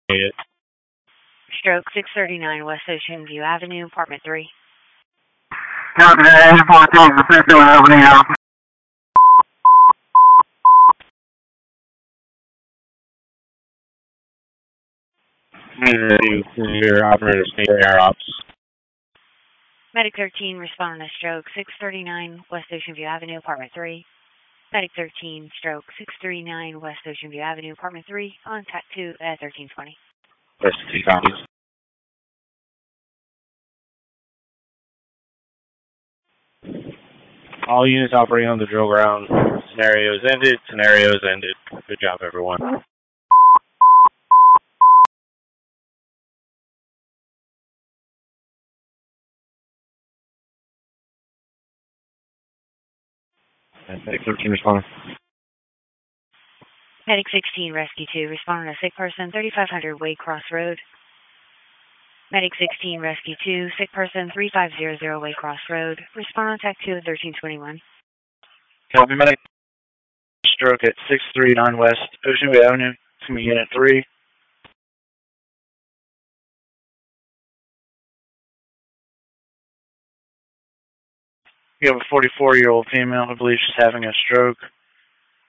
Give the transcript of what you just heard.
Stroke 639 West Ocean View Avenue, apartment 3. Copy that, 814, 6 Avenue. Your operator state air ops. Medic 13, responding to stroke 639 West Ocean View Avenue, apartment 3. Medic 13, stroke 639 West Ocean View Avenue, apartment 3, on TAC 2 at 1320. West 2 copies. All units operating on the drill ground. Scenarios ended. Scenarios ended. Good job, everyone. Medic 13 responding. Medic 16, Rescue 2, responding to sick person, 3500 Waycross Road. Medic 16, Rescue 2, sick person, 3500 Waycross Road. Respond on TAC 2 at 1321. Copy, medic. Stroke at 639 West Ocean View Avenue. It's going to be unit 3. You have a 44-year-old female who believes she's having a stroke.